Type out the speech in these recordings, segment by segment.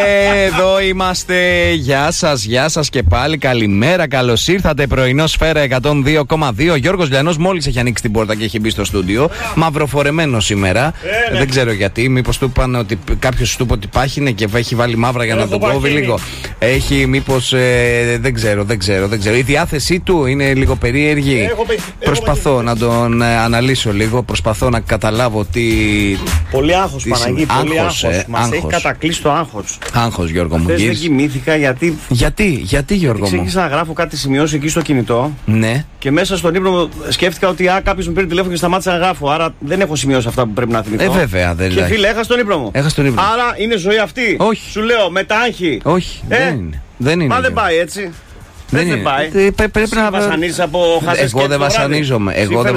Εδώ είμαστε. Γεια σας και πάλι. Καλημέρα, καλώς ήρθατε. Πρωινό Σφαίρα 102,2. Γιώργος Λιανός μόλις έχει ανοίξει την πόρτα και έχει μπει στο στούντιο. Μαυροφορεμένο σήμερα. Δεν ξέρω γιατί. Μήπως του είπαν ότι κάποιος του είπε ότι πάχινε και έχει βάλει μαύρα για να τον κόβει λίγο. Έχει μήπως. Δεν ξέρω. Η διάθεσή του είναι λίγο περίεργη. Προσπαθώ να τον αναλύσω λίγο. Προσπαθώ να καταλάβω τι. Πολύ άγχος, Παναγί. Πολύ άγχος. Μας έχει κατακλείσει το άγχος. Άγχος, Γιώργο μου. Δεν κοιμήθηκα γιατί. Γιατί, Γιώργο μου. Ξεκίνησα να γράφω κάτι σημειώσει εκεί στο κινητό. Ναι. Και μέσα στον ύπνο μου σκέφτηκα ότι κάποιος μου πήρε τηλέφωνο και σταμάτησα να γράφω. Άρα δεν έχω σημειώσει αυτά που πρέπει να θυμηθώ. Βέβαια, δεν και φίλε, έχασα τον ύπνο μου. Άρα είναι ζωή αυτή. Όχι. Σου λέω, με τα άγχη. Όχι. Δεν είναι. Μα δεν πάει έτσι. Δεν πάει. Πρέπει να βασανίζεις από χαζές. Εγώ δεν βασανίζομαι. Δεν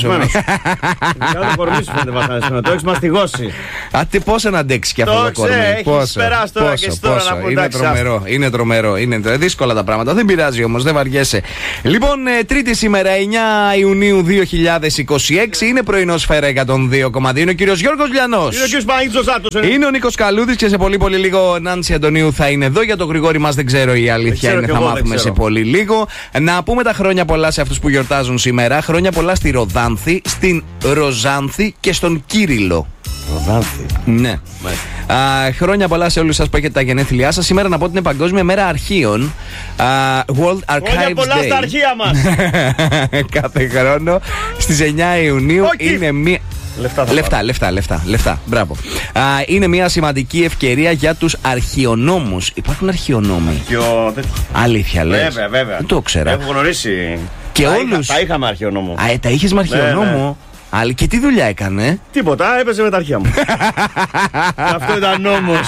το έχεις μαστιγώσει. Τι πώς να αντέξει κι αυτό το κορμί. Έχεις περάσει τώρα και τώρα να πού. Είναι τρομερό. Είναι δύσκολα τα πράγματα. Δεν πειράζει όμως, δεν βαριέσαι. Λοιπόν, Τρίτη σήμερα, 9 Ιουνίου 2026. Είναι πρωινό Σφαίρα 102,2. Είναι ο κύριος Γιώργος Λιανός. Είναι ο κύριος Παναγίτης Ζάτος. Είναι ο Νίκος Καλούδης και σε πολύ λίγο Νάνση Αντωνίου θα είναι εδώ. Για τον Γρηγόρη μας δεν ξέρω, η αλήθεια είναι, θα μάθουμε σε πολύ λίγο. Να πούμε τα χρόνια πολλά σε αυτούς που γιορτάζουν σήμερα. Χρόνια πολλά στη Ροδάνθη, στην Ροζάνθη και στον Κύριλλο. Ροδάνθη. Ναι. Χρόνια πολλά σε όλους σας που έχετε τα γενέθλιά σας. Σήμερα να πω ότι είναι Παγκόσμια Μέρα Αρχείων. World Archives Χρόνια πολλά Day. στα αρχεία μας. Κάθε χρόνο στις 9 Ιουνίου είναι μία. Λεφτά. Μπράβο. Είναι μια σημαντική ευκαιρία για τους αρχαιονόμους. Υπάρχουν αρχαιονόμοι. Αλήθεια λες? Βέβαια. Δεν το ξέρα. Έχω γνωρίσει. Και όλους. Τα είχα με αρχαιονόμο. Τα είχες με αρχαιονόμο. Και τι δουλειά έκανε? Τίποτα, έπαιζε με τα αρχεία μου. Αυτό ήταν νόμος.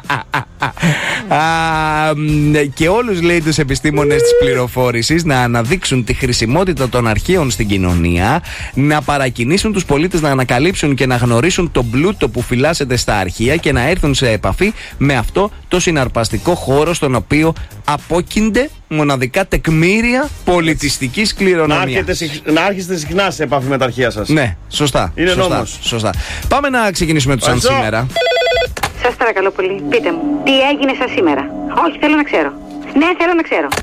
Και όλους, λέει, τους επιστήμονες της πληροφόρησης να αναδείξουν τη χρησιμότητα των αρχείων στην κοινωνία, να παρακινήσουν τους πολίτες να ανακαλύψουν και να γνωρίσουν τον πλούτο που φυλάσσεται στα αρχεία και να έρθουν σε επαφή με αυτό το συναρπαστικό χώρο στον οποίο απόκεινται μοναδικά τεκμήρια πολιτιστικής κληρονομιάς. Να άρχιστε συχνά σε επαφή με τα αρχεία σας. Ναι, σωστά. Είναι νόμος. Σωστά. Πάμε να ξεκινήσουμε τους αν σήμερα. Σας παρακαλώ πολύ, πείτε μου, τι έγινε σας σήμερα? Όχι, θέλω να ξέρω. Ναι, θέλω να ξέρω.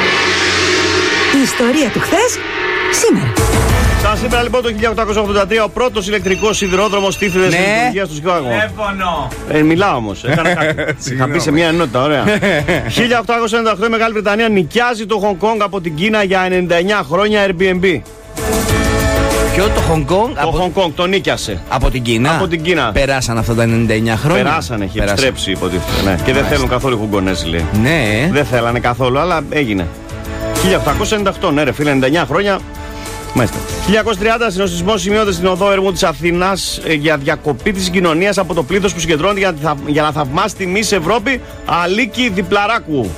Η ιστορία του χθες, σήμερα. Σαν σήμερα λοιπόν το 1883 ο πρώτος ηλεκτρικός σιδηρόδρομος στήθεται στην λειτουργία στο Σικάγο. Μιλάω όμως. Είχα πει σε μια ενότητα, ωραία. 1898 η Μεγάλη Βρετανία νοικιάζει το Χονγκ Κονγκ από την Κίνα για 99 χρόνια Airbnb. Ποιο, το Χονγκ Κονγκ? Το Χονγκ Κονγκ το νίκιασε. Από την Κίνα. Από την Κίνα. Περάσαν αυτά τα 99 χρόνια. Περάσαν, έχει επιστρέψει υποτίθεται. Ναι. Και δεν θέλουν καθόλου οι Χουγγονέζοι, λέει. Ναι. Δεν θέλανε καθόλου, αλλά έγινε. 1898, ναι, ρε φίλε, 99 χρόνια. Μάλιστα. 1930 συνοστισμός σημειώται στην οδό Ερμού της Αθήνας για διακοπή της συγκοινωνίας από το πλήθος που συγκεντρώνεται για να θαυμάσει τη Μις Ευρώπη Αλίκη Διπλαράκου.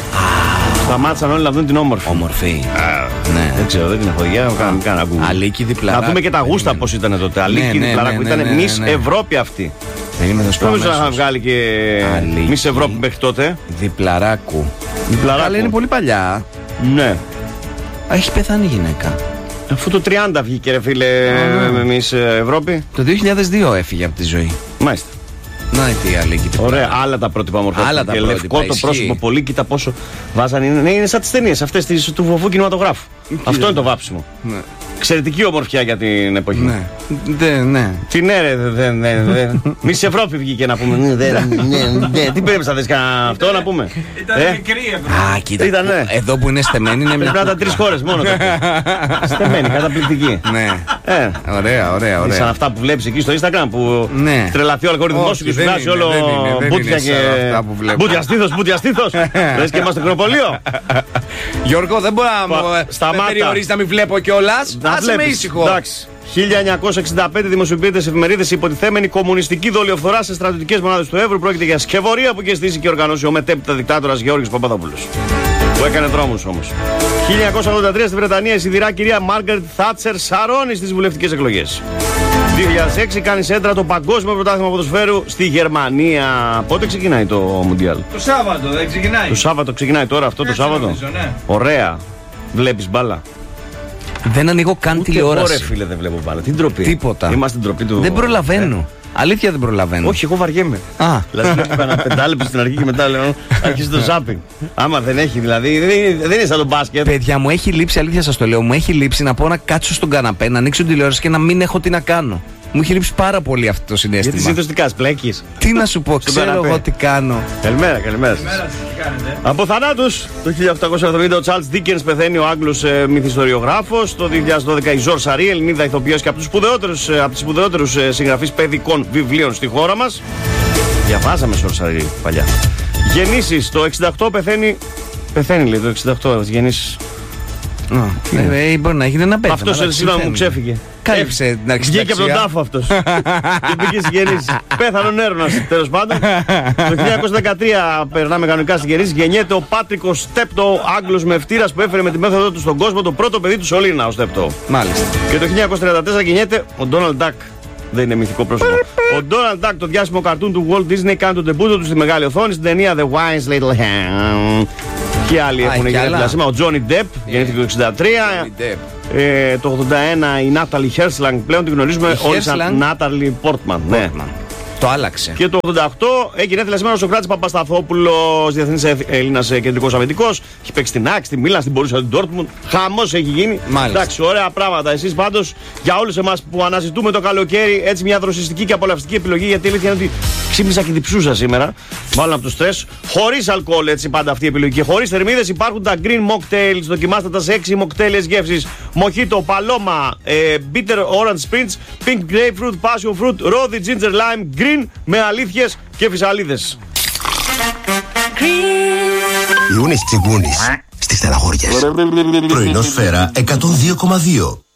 Σταμάτησαν όλοι να δουν την όμορφη. Ναι. Δεν ξέρω, δεν την έχω δει. Αλίκη Διπλαράκου. Να δούμε και τα γούστα πώς ήταν τότε. Αλίκη Διπλαράκου ήταν Μις Ευρώπη αυτή. Δεν νομίζω να είχαν βγάλει και Μις Ευρώπη μέχρι τότε. Διπλαράκου. Αλλά είναι πολύ παλιά. Ναι. Έχει πεθάνει η γυναίκα. Αφού το 30 βγήκε, ρε φίλε, Μις Ευρώπη. Το 2002 έφυγε από τη ζωή. Μάλιστα. Να η Αλίκη. Ωραία, άλλα τα πρότυπα μορφές. Άλλα τα πρότυπα. Λευκό το πρόσωπο πολύ, κοίτα πόσο βάζανε. Ναι, είναι σαν τις ταινίες αυτές του βοβού κινηματογράφου. Αυτό είναι το βάψιμο. Ναι. Εξαιρετική ομορφιά για την εποχή. Ναι. Τι ναι, ρε, Μις Ευρώπη βγήκε να πούμε. Τι πρέπει να δεις αυτό να πούμε. Ήταν μικρή Ευρώπη. Α, κοίτα. Εδώ που είναι στεμένη είναι μια. Πρέπει να ήταν 3 χώρες μόνο. Στεμένη, καταπληκτική. Ναι. Ωραία. Σαν αυτά που βλέπεις εκεί στο Instagram που τρελαθεί ο αλγοριθμός σου και σου βγάζει όλο μπούτια και. Μπούτια στήθος. Λες και είμαστε στο Κροπολείο. Γιώργο, δεν μπορεί να με περιορίσει να μην βλέπω κιόλας. Άσε με ήσυχο. 1965 δημοσιοποιείται σε εφημερίδες η υποτιθέμενη κομμουνιστική δολιοφθορά σε στρατιωτικές μονάδες του Εύρου. Πρόκειται για σκευωρία που είχε στήσει και οργανώσει ο μετέπειτα δικτάτορας Γεώργιος Παπαδόπουλος. Που έκανε δρόμους όμως. 1983 στη Βρετανία η σιδηρά κυρία Μάργαρετ Θάτσερ σαρώνει στις βουλευτικές εκλογές. 2006 κάνει σέντρα το Παγκόσμιο Πρωτάθλημα Ποδοσφαίρου στη Γερμανία. Πότε ξεκινάει το Μουντιάλ? Το Σάββατο, δεν ξεκινάει? Το Σάββατο ξεκινάει τώρα αυτό το Σάββατο. Νομίζω, ναι. Ωραία. Βλέπεις μπάλα? Δεν ανοίγω καν τηλεόραση. Ωραία, φίλε, δεν βλέπω μπάλα. Τι ντροπή. Τίποτα. Είμαστε ντροπή του. Δεν προλαβαίνω. Αλήθεια δεν προλαβαίνω. Όχι, εγώ βαριέμαι. Δηλαδή έκανα 5 λεπτά στην αρχή και μετά λέω αρχίζει το ζάπινγκ. Άμα δεν έχει, δηλαδή δεν είναι σαν το μπάσκετ. Παιδιά, μου έχει λείψει, αλήθεια σας το λέω, μου έχει λείψει να πω να κάτσω στον καναπέ, να ανοίξω την τηλεόραση και να μην έχω τι να κάνω. Μου έχει λείψει πάρα πολύ αυτό το συναίσθημα. Γιατί συνήθως τι κάνεις, πλέκεις. Τι να σου πω, ξέρω εγώ τι κάνω. Καλημέρα. Από θανάτους, το 1870 ο Τσάρλς Ντίκενς πεθαίνει, ο Άγγλος μυθιστοριογράφος. Το 2012 η Ζορ Σαρή, Ελληνίδα ηθοποιός και από τους σπουδαιότερους συγγραφείς παιδικών βιβλίων στη χώρα μας. Διαβάζαμε Ζορ Σαρή παλιά. Γεννήσεις, το 68 πεθαίνει λέει το 68, γεννήσεις. Μπορεί να γίνει ένα πέθαμα. Αυτός σήμερα μου ξέφυγε. Κάλυψε την αρχή. Βγήκε από τον τάφο αυτός. Και πήγε στις γεννήσεις. Πέθανε ο Νέρονας, τέλος πάντων. Το 1913 περνάμε κανονικά στις γεννήσεις. Γεννιέται ο Πάτρικος Στέπτο, Άγγλος μευτήρας που έφερε με τη μέθοδο του στον κόσμο το πρώτο παιδί του Σολίνα, ο Στέπτο. Μάλιστα. Και το 1934 γεννιέται ο Ντόναλντ Ντακ. Δεν είναι μυθικό πρόσωπο. Ο Ντόναλντ Ντακ, το διάσημο καρτούν του Walt Disney, κάνει τον τεμπούτο του στη μεγάλη οθόνη στην ταινία The Wise Little Hand. Και άλλοι έχουν γεννηθεί σήμερα. Ο Τζόνι Ντεπ γεννήθηκε το 1963. Το 81 η Νάταλι Χέρσλανγκ, πλέον την γνωρίζουμε όλοι σαν Νάταλι Πόρτμαν. Ναι. Το άλλαξε. Και το 88 έγινε έθελα σήμερα ο Σοκράτης Παπασταθόπουλος, διεθνής Έλληνας κεντρικός αμυντικός. Έχει παίξει στην Άξ, στη Μίλαν, στην Μπορούσια, στην Ντόρτμουντ. Χαμός έχει γίνει. Μάλιστα. Εντάξει, ωραία πράγματα. Εσείς πάντως για όλους εμάς που αναζητούμε το καλοκαίρι έτσι μια δροσιστική και απολαυστική επιλογή, γιατί η αλήθεια είναι ότι ξύπνησα και διψούσα σήμερα. Μάλλον από το στρες. Χωρίς αλκοόλ έτσι πάντα αυτή η επιλογή. Και χωρίς θερμίδες υπάρχουν τα Green Mocktails. Δοκιμάστε τα σε 6 mocktails γεύσεις. Mojito, Paloma, Bitter Orange Spritz, Pink Grapefruit, Passion Fruit, Rosy Ginger Lime, Green με αλήθειες και φυσαλίδες. Ιούνις Τσιγκούνης στις Στεναχώριες. Πρωινό Σφαίρα 102,2.